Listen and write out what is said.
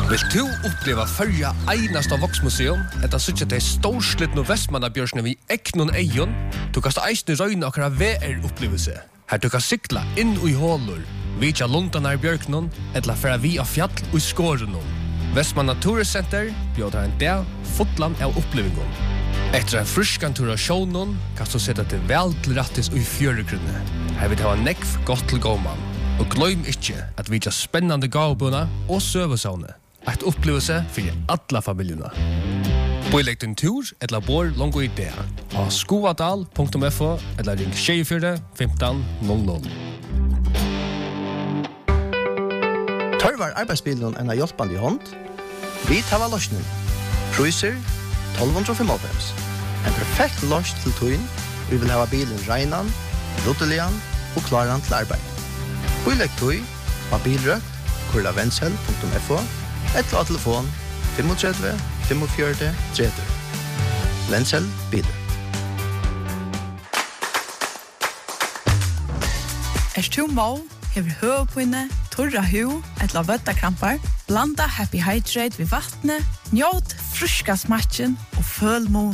Vill du uppleva förja einasta voksmuseum, etta sutja til storslitno Vestmannabjørsne vi eknon eion, du kast eisne røyna akkara VR-upplevelse. Her du kan sykla inn i hålur, vitja lundanar bjørknon, etla færa vi av fjall og skårenon. Vestmanna Turiscenter bjóðar en dag fotland av upplevingon. Etter en fruskan tur av sjånon, kan du sette til vel til rattis og i fjøregrunne. Her vil det ha nekv godt til gåman. Og gløym ikkje at vi har spennande gavbuna og søvesavne. Et opplevelse for alla familjerna. Boilegg din tur eller bor longo i det. Ha skoadal.fo eller ring 24 15 00. Tørvar arbeidsbilen en av hjelpande i hånd. Vi tar løsningen. Priser 1295. En perfekt løs til tøyen. Vi vil ha bilen reinan, ruttelian og klaran til arbeid. Boilegg tøy av bilrøkt, kurlavensel.fo eller av telefon 35 45 30. Vensel bilrøkt. Du må, hever høvpinne, torra hu, eller vøttakrampar, blanda Happy Hydrate ved vattnet, njåt fruska smatchen og føl månen.